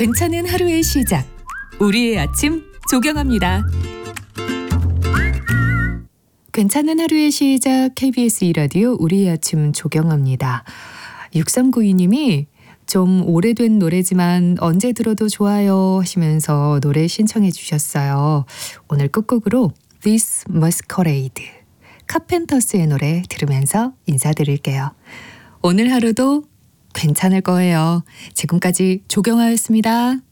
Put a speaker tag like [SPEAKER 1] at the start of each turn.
[SPEAKER 1] 괜찮은 하루의 시작. 우리의 아침 조경합니다. 괜찮은 하루의 시작 KBS 2라디오 우리의 아침 조경합니다. 6392님이 좀 오래된 노래지만 언제 들어도 좋아요 하시면서 노래 신청해 주셨어요. 오늘 끝곡으로 This Masquerade 카펜터스의 노래 들으면서 인사드릴게요. 오늘 하루도 괜찮을 거예요. 지금까지 조경아였습니다.